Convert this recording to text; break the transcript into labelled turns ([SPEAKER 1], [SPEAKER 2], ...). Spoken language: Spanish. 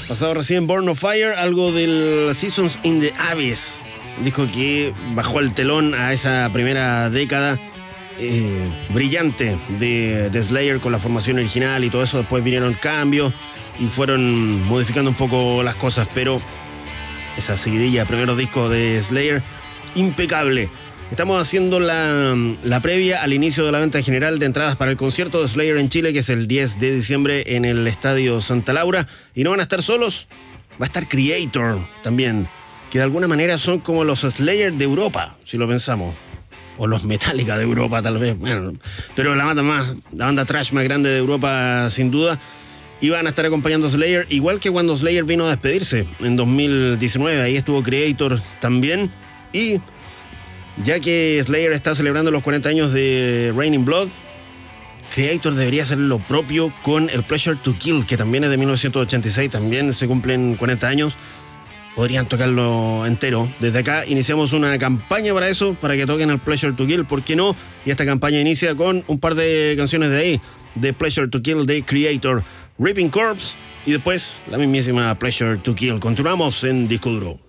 [SPEAKER 1] Pasado recién Born of Fire, algo del Seasons in the Abyss, un disco que bajó el telón a esa primera década brillante de Slayer con la formación original y todo eso. Después vinieron cambios y fueron modificando un poco las cosas, pero esa seguidilla de primeros discos de Slayer, impecable. Estamos haciendo la previa al inicio de la venta general de entradas para el concierto de Slayer en Chile, que es el 10 de diciembre en el Estadio Santa Laura. Y no van a estar solos, va a estar Kreator también, que de alguna manera son como los Slayer de Europa, si lo pensamos. O los Metallica de Europa, tal vez. Bueno, pero la banda thrash más grande de Europa, sin duda. Y van a estar acompañando a Slayer, igual que cuando Slayer vino a despedirse en 2019. Ahí estuvo Kreator también. Y ya que Slayer está celebrando los 40 años de Raining Blood, Kreator debería hacer lo propio con el Pleasure to Kill, que también es de 1986, también se cumplen 40 años. Podrían tocarlo entero. Desde acá iniciamos una campaña para eso, para que toquen el Pleasure to Kill, ¿por qué no? Y esta campaña inicia con un par de canciones de ahí, de Pleasure to Kill de Kreator, Ripping Corpse, y después la mismísima Pleasure to Kill. Continuamos en Disco Duro.